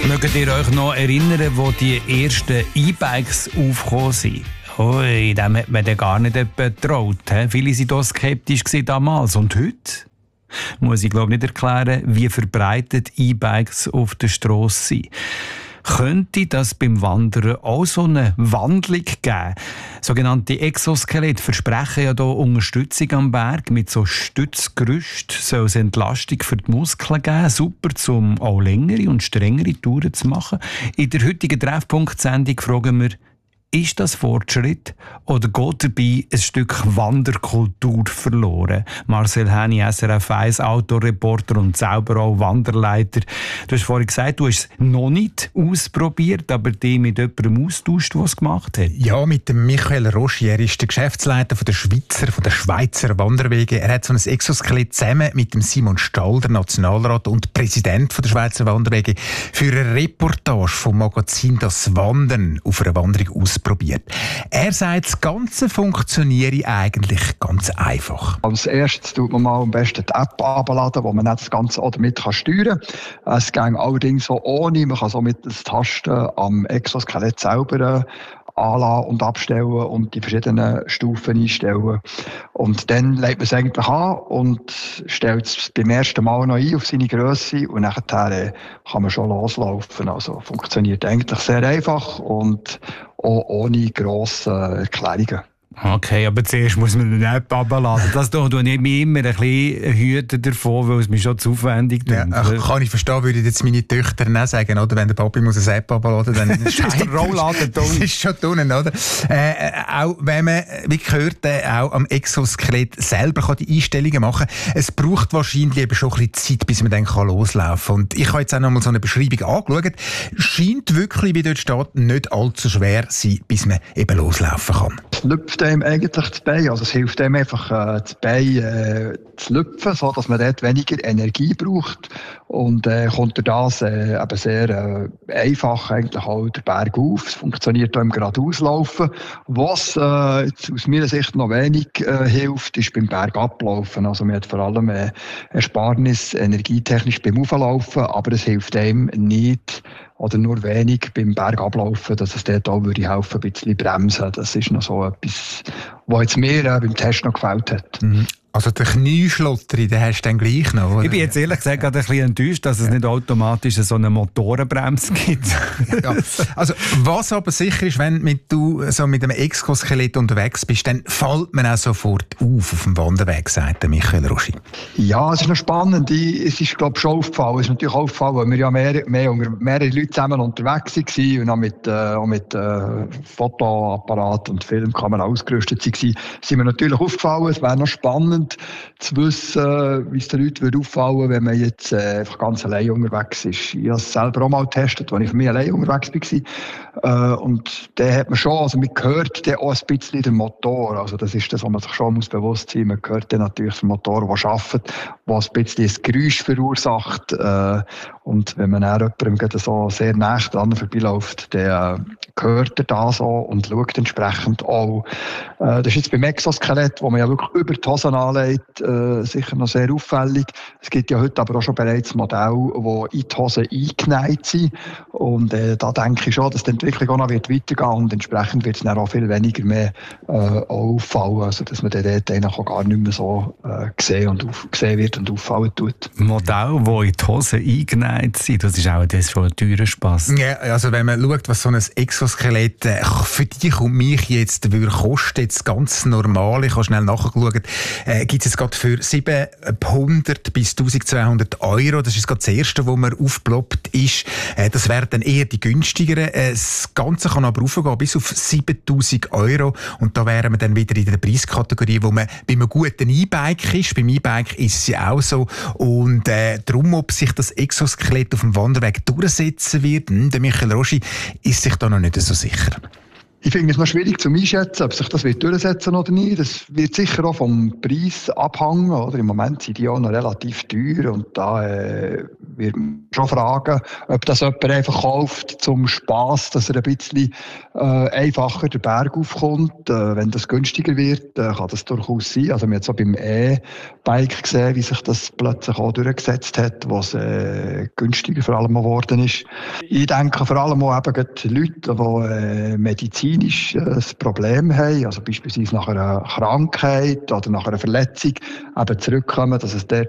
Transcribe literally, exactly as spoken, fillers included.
Mögt ihr euch noch erinnern, wo die ersten E-Bikes aufgekommen sind? Ui, dem hat man dann gar nicht getraut. Viele waren da skeptisch damals. Und heute? Muss ich glaube nicht erklären, wie verbreitet E-Bikes auf der Strasse sind. Könnte das beim Wandern auch so eine Wandlung geben? Sogenannte Exoskelette versprechen ja hier Unterstützung am Berg. Mit so Stützgerüst soll es Entlastung für die Muskeln geben. Super, um auch längere und strengere Touren zu machen. In der heutigen Treffpunkt-Sendung fragen wir, ist das Fortschritt oder geht dabei ein Stück Wanderkultur verloren? Marcel Häni, S R F eins Autoreporter und selber auch Wanderleiter. Du hast vorhin gesagt, du hast es noch nicht ausprobiert, aber dich mit jemandem austauscht, der es gemacht hat. Ja, mit dem Michael Roschi. Er ist der Geschäftsleiter von der Schweizer, von der Schweizer Wanderwege. Er hat so ein Exoskelett zusammen mit dem Simon Stalder, Nationalrat und Präsident von der Schweizer Wanderwege, für eine Reportage vom Magazin «Das Wandern» auf einer Wanderung ausprobiert. Er sagt, das Ganze funktioniere eigentlich ganz einfach. Als erstes tut man mal am besten die App abladen, wo man das Ganze auch damit steuern kann. Es geht allerdings so ohne. Man kann so mit den Tasten am Exoskelett selber anlassen und abstellen und die verschiedenen Stufen einstellen. Und dann legt man es eigentlich an und stellt es beim ersten Mal noch ein auf seine Grösse und nachher kann man schon loslaufen. Also funktioniert eigentlich sehr einfach und auch ohne grosse Erklärungen. Okay, aber zuerst muss man eine App abladen. Das tue ich mich immer ein bisschen hüten davon, weil es mir schon zu aufwendig ist. Ja, kann ich verstehen, würde jetzt meine Töchter nicht sagen, oder? Wenn der Papi muss eine App abladen, dann ist der Rollladen da. Das ist schon drinnen, oder? Äh, auch wenn man, wie gehört, äh, auch am Exoskelett selber kann die Einstellungen machen. Es braucht wahrscheinlich eben schon ein bisschen Zeit, bis man dann kann loslaufen kann. Und ich habe jetzt auch noch mal so eine Beschreibung angeschaut. Scheint wirklich, wie dort steht, nicht allzu schwer sein, bis man eben loslaufen kann. Es lüpft einem eigentlich das Bein. Also es hilft einem einfach, äh, das Bein äh, zu lüpfen, so dass man dort weniger Energie braucht. Und äh, kommt durch das äh, eben sehr äh, einfach eigentlich auch der Berg auf. Es funktioniert auch im Geradeauslaufen. Was äh, jetzt aus meiner Sicht noch wenig äh, hilft, ist beim Bergablaufen. Also man hat vor allem äh, Ersparnis energietechnisch beim Auflaufen, aber es hilft einem nicht oder nur wenig beim Bergablaufen, dass es dort auch würde helfen, ein bisschen bremsen. Das ist noch so etwas, was jetzt mir äh, beim Test noch gefällt hat. Mhm. Also den Knieschlotter, den hast du dann gleich noch, oder? Ich bin jetzt ehrlich gesagt gerade ein bisschen enttäuscht, dass es nicht automatisch so eine Motorenbremse gibt. Ja. Also, was aber sicher ist, wenn mit du so mit einem Exoskelett unterwegs bist, dann fällt man auch sofort auf, auf dem Wanderweg, sagt der Michael Roschi. Ja, es ist noch spannend. Es ist, glaube ich, schon aufgefallen. Es ist natürlich aufgefallen, weil wir ja mehr, mehr, mehrere Leute zusammen unterwegs waren und auch mit, äh, auch mit äh, Fotoapparat und Filmkamera ausgerüstet waren, sind wir natürlich aufgefallen. Es wäre noch spannend zu wissen, wie es den Leuten auffallen würde, wenn man jetzt äh, einfach ganz allein unterwegs ist. Ich habe es selber auch mal getestet, als ich für mich allein unterwegs war. Äh, und da hat man schon, also man hört dann auch ein bisschen den Motor. Also das ist das, was man sich schon muss bewusst sein muss. Man hört dann natürlich den Motor, der arbeitet, der ein bisschen ein Geräusch verursacht. Äh, und wenn man dann jemandem so sehr nah dran vorbeiläuft, dann äh, hört er das auch und schaut entsprechend auch. Äh, das ist jetzt beim Exoskelett, wo man ja wirklich über die Hosen anlegt, äh, sicher noch sehr auffällig. Es gibt ja heute aber auch schon bereits Modelle, die in die Hosen eingenäht sind. Und äh, da denke ich schon, dass die Entwicklung auch noch wird weitergehen und entsprechend wird es dann auch viel weniger mehr äh, auffallen. Also dass man dann dort auch gar nicht mehr so äh, gesehen, und auf, gesehen wird und auffallen tut. Modelle, die in die Hosen eingenäht sind, das ist auch das schon ein teurer Spass. Ja, also wenn man schaut, was so ein Exoskelett äh, für dich und mich jetzt würde kosten, jetzt ganz normal, ich habe schnell nachgeschaut, äh, gibt es jetzt gerade für siebenhundert bis eintausendzweihundert Euro. Das ist gerade das erste, wo mir aufgeploppt ist. Äh, das wären dann eher die günstigeren. Äh, das Ganze kann aber raufgehen bis auf siebentausend Euro. Und da wären wir dann wieder in der Preiskategorie, wo man bei einem guten E-Bike ist. Beim E-Bike ist es ja auch so. Und äh, darum, ob sich das Exoskelett auf dem Wanderweg durchsetzen wird, hm, der Michael Roschi ist sich da noch nicht so sicher. Ich finde es noch schwierig zu einschätzen, ob sich das wird durchsetzen oder nicht. Das wird sicher auch vom Preis abhängen. Oder? Im Moment sind die auch noch relativ teuer und da äh, wird man schon fragen, ob das jemand einfach kauft zum Spass, dass er ein bisschen äh, einfacher den Berg aufkommt. Äh, wenn das günstiger wird, äh, kann das durchaus sein. Also wir haben jetzt auch beim E-Bike gesehen, wie sich das plötzlich auch durchgesetzt hat, was äh, günstiger vor allem geworden ist. Ich denke vor allem auch eben die Leute, die äh, medizinisch äh, ein Problem haben, also beispielsweise nach einer Krankheit oder nach einer Verletzung, eben zurückkommen, dass es dort